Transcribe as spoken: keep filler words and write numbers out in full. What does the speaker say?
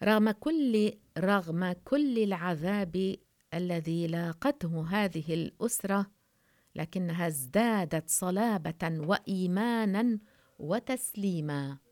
رغم كل رغم كل العذاب الذي لاقته هذه الأسرة، لكنها ازدادت صلابة وإيمانا وتسليما.